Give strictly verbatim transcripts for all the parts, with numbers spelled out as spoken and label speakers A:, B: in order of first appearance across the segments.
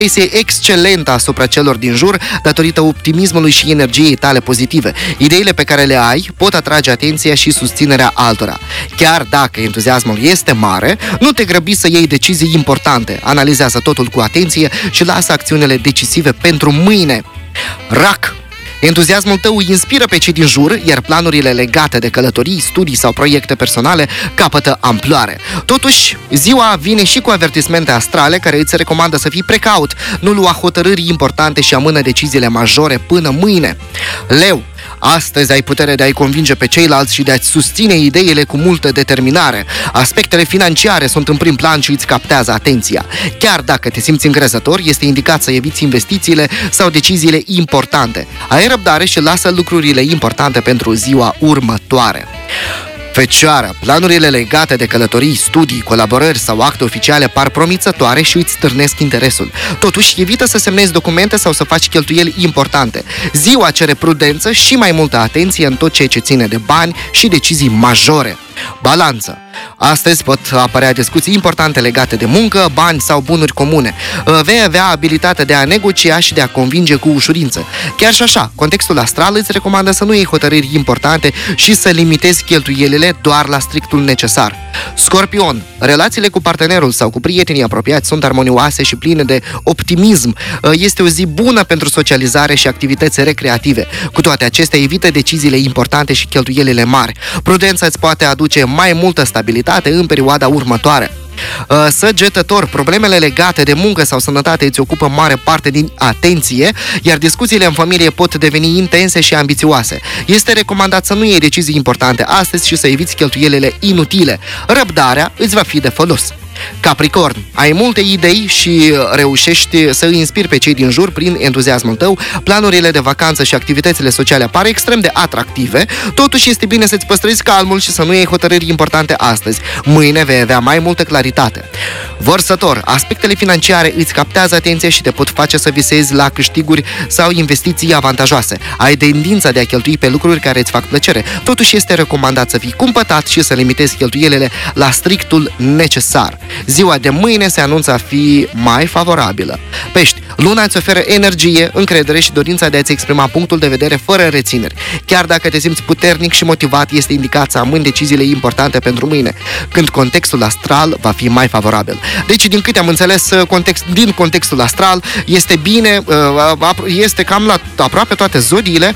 A: este excelentă asupra celor din jur datorită optimismului și energiei tale pozitive. Ideile pe care le ai pot atrage atenția și susținerea altora. Chiar dacă entuziasmul este mare, nu te grăbi să iei decizii importante. Analizează totul cu atenție și lasă acțiunile decisive pentru mâine. Rac! Entuziasmul tău îi inspiră pe cei din jur, iar planurile legate de călătorii, studii sau proiecte personale capătă amploare. Totuși, ziua vine și cu avertismente astrale care îți recomandă să fii precaut, nu lua hotărâri importante și amână deciziile majore până mâine. Leu, astăzi ai putere de a-i convinge pe ceilalți și de a-ți susține ideile cu multă determinare. Aspectele financiare sunt în prim plan și îți captează atenția. Chiar dacă te simți îngrezător, este indicat să eviți investițiile sau deciziile importante. Ai răbdare și lasă lucrurile importante pentru ziua următoare. Fecioară, planurile legate de călătorii, studii, colaborări sau acte oficiale par promițătoare și îți stârnesc interesul. Totuși, evită să semnezi documente sau să faci cheltuieli importante. Ziua cere prudență și mai multă atenție în tot ceea ce ține de bani și decizii majore. Balanță. Astăzi pot apărea discuții importante legate de muncă, bani sau bunuri comune. Vei avea abilitatea de a negocia și de a convinge cu ușurință. Chiar și așa, contextul astral îți recomandă să nu iei hotărâri importante și să limitezi cheltuielile doar la strictul necesar. Scorpion. Relațiile cu partenerul sau cu prietenii apropiați sunt armonioase și pline de optimism. Este o zi bună pentru socializare și activități recreative. Cu toate acestea, evită deciziile importante și cheltuielile mari. Prudența îți poate aduce mai multă stabilitate în perioada următoare. Săgetător, problemele legate de muncă sau sănătate îți ocupă mare parte din atenție, iar discuțiile în familie pot deveni intense și ambițioase. Este recomandat să nu iei decizii importante astăzi și să eviți cheltuielile inutile. Răbdarea îți va fi de folos. Capricorn, ai multe idei și reușești să îi inspiri pe cei din jur prin entuziasmul tău. Planurile de vacanță și activitățile sociale par extrem de atractive, totuși este bine să-ți păstrezi calmul și să nu iei hotărâri importante astăzi. Mâine vei avea mai multă claritate. Vărsător, aspectele financiare îți captează atenția și te pot face să visezi la câștiguri sau investiții avantajoase. Ai tendința de a cheltui pe lucruri care îți fac plăcere, totuși este recomandat să fii cumpătat și să limitezi cheltuielile la strictul necesar. Ziua de mâine se anunță a fi mai favorabilă. Pești, luna îți oferă energie, încredere și dorința de a-ți exprima punctul de vedere fără rețineri. Chiar dacă te simți puternic și motivat, este indicat să amâni deciziile importante pentru mâine, când contextul astral va fi mai favorabil. Deci, din câte am înțeles, context, din contextul astral, este bine, este cam la aproape toate zodiile,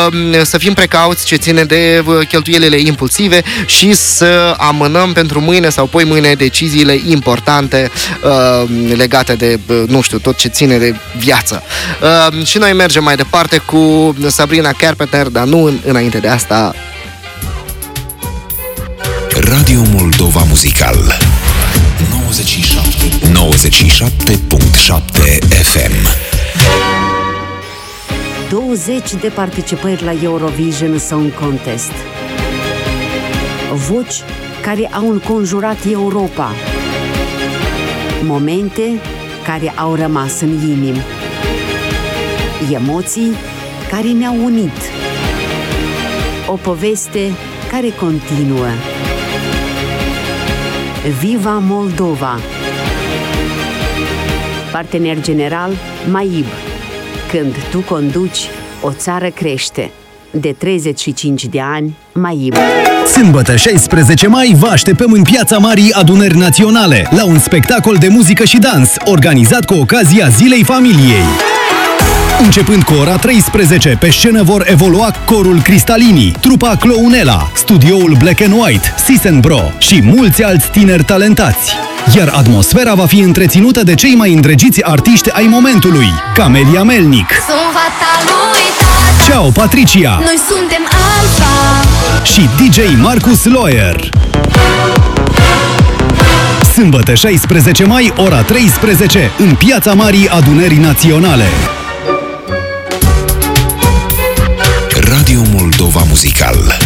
A: să fim precauți ce ține de cheltuielile impulsive și să amânăm pentru mâine sau poi mâine deciziile importante uh, legate de, uh, nu știu, tot ce ține de viață. Uh, și noi mergem mai departe cu Sabrina Carpenter, dar nu în, înainte de asta.
B: Radio Moldova Muzical nouăzeci și șapte punct șapte F M.
C: douăzeci de participări la Eurovision Song Contest. Voci care au înconjurat Europa. Momente care au rămas în inimi. Emoții care ne-au unit. O poveste care continuă. Viva Moldova! Partener general MAIB. Când tu conduci, o țară crește. De treizeci și cinci de ani, MAIB.
D: Sâmbătă șaisprezece mai vă așteptăm în Piața Marii Adunări Naționale la un spectacol de muzică și dans organizat cu ocazia Zilei Familiei. Începând cu ora treisprezece, pe scenă vor evolua corul Cristalini, trupa Clounela, studioul Black and White, Sis and Bro și mulți alți tineri talentați. Iar atmosfera va fi întreținută de cei mai îndrăgiți artiști ai momentului, Camelia Melnic, Ciao Patricia,
E: noi suntem Alfa
D: și D J Marcus Loyer. Sâmbătă șaisprezece mai, ora treisprezece, în Piața Marii Adunării Naționale.
B: Radio Moldova Muzical.